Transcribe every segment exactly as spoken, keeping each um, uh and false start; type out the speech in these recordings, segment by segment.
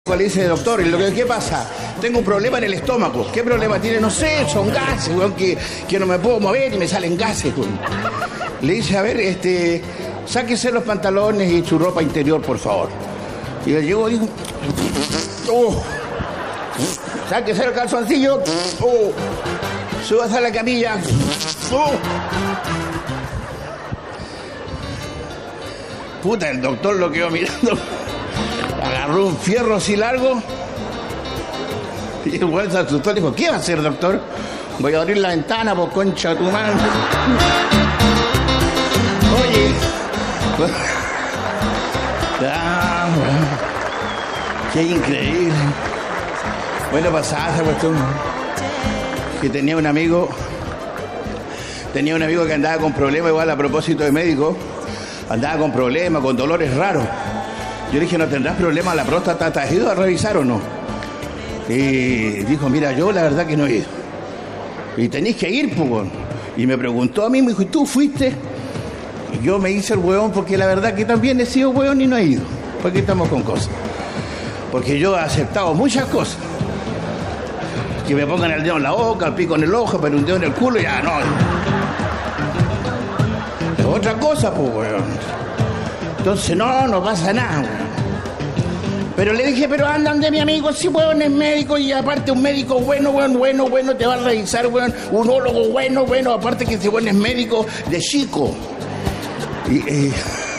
Le dice, doctor, lo que, ¿qué pasa? Tengo un problema en el estómago. ¿Qué problema tiene? No sé, son gases, weón, que, que no me puedo mover y me salen gases, weón. Le dice, a ver, este, sáquese los pantalones y su ropa interior, por favor. Y le llegó y dijo, oh, sáquese el calzoncillo, oh, súbase a la camilla, oh. Puta, el doctor lo quedó mirando. Agarró un fierro así largo y el güey se asustó y dijo, ¿qué va a hacer, doctor? Voy a abrir la ventana, por concha de tu madre. Oye, ah, bueno. Qué increíble. Bueno, pasaba esa cuestión. Que tenía un amigo, tenía un amigo que andaba con problemas, igual a propósito de médico, andaba con problemas, con dolores raros. Yo le dije, ¿no tendrás problemas la próstata? ¿Te has ido a revisar o no? Y dijo, mira, yo la verdad que no he ido. Y tenés que ir, pues. Y me preguntó a mí, me dijo, ¿y tú fuiste? Y yo me hice el hueón porque la verdad que también he sido hueón y no he ido. ¿Por qué estamos con cosas? Porque yo he aceptado muchas cosas. Que me pongan el dedo en la boca, el pico en el ojo, pero un dedo en el culo y ya no. Es otra cosa, pues, hueón. Entonces, no, no pasa nada. Pero le dije, pero andan de mi amigo, si weón es médico y aparte un médico bueno, bueno, bueno, bueno, te va a revisar, weón, un ólogo bueno, bueno, aparte que ese weón es médico de chico. Y, eh...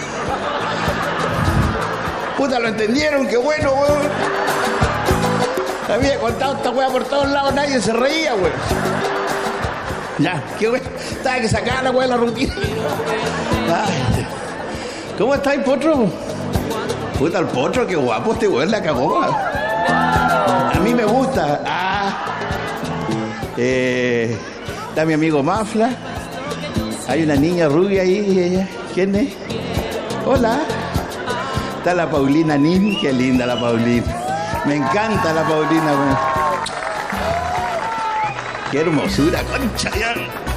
puta, lo entendieron, qué bueno, weón. Había contado esta weá por todos lados, nadie se reía, weón. Ya, qué weón, estaba que sacar la weá de la rutina. Ay, ¿cómo estáis, potro? Puta, el potro, qué guapo este weón, la cagó. A mí me gusta. Ah, eh, está mi amigo Mafla. Hay una niña rubia ahí. Ella. ¿Quién es? Hola. Está la Paulina Nin. Qué linda la Paulina. Me encanta la Paulina, weón. Qué hermosura, concha. Ya.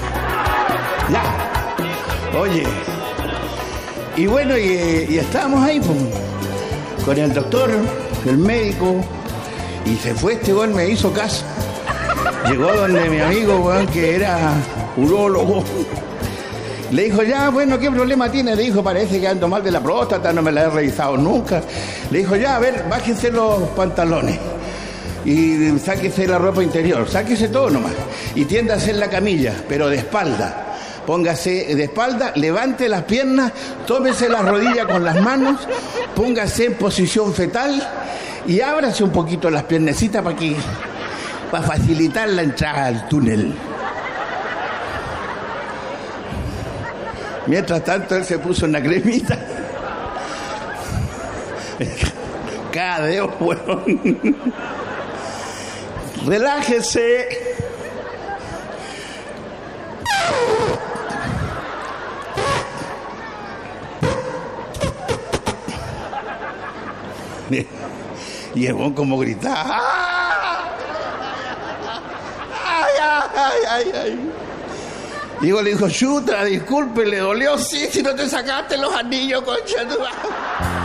Ya. Oye. Y bueno, y, y estábamos ahí pues, con el doctor, el médico, y se fue este weón, me hizo caso. Llegó donde mi amigo, weón, que era urólogo. Le dijo, ya, bueno, ¿qué problema tiene? Le dijo, parece que ando mal de la próstata, no me la he revisado nunca. Le dijo, ya, a ver, bájese los pantalones y sáquese la ropa interior, sáquese todo nomás. Y tiéndase en la camilla, pero de espalda. Póngase de espalda, levante las piernas, tómese las rodillas con las manos, póngase en posición fetal y ábrase un poquito las piernecitas para que, para facilitar la entrada al túnel. Mientras tanto, él se puso una cremita. Cada dedo, weón. Relájese. Y el bon como gritaba. ¡Ay, ay, ay, ay! Digo, le dijo, chuta, disculpe, le dolió, sí, si no te sacaste los anillos, concha tu madre.